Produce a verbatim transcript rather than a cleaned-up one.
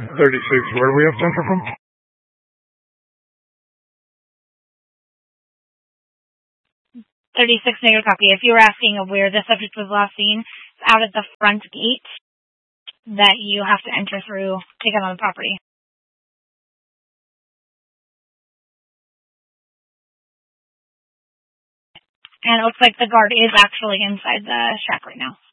thirty-six, where do we have center from? thirty-six, negative copy. If you were asking of where the subject was last seen, it's out at the front gate that you have to enter through to get on the property. And it looks like the guard is actually inside the shack right now.